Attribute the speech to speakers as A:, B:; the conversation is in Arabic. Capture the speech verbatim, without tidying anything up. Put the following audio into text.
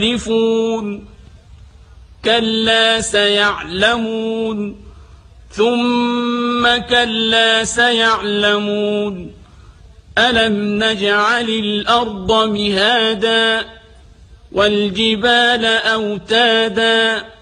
A: يحرفون كلا سيعلمون ثم كلا سيعلمون ألم نجعل الأرض مهادا والجبال أوتادا